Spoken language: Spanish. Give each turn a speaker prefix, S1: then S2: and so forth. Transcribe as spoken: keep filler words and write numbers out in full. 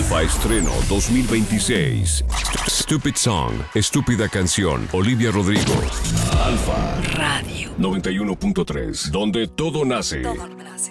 S1: Alfa Estreno dos mil veintiséis. Stupid Song, Estúpida Canción, Olivia Rodrigo. Alfa
S2: Radio
S1: noventa y uno punto tres, donde todo nace.
S2: Todo nace.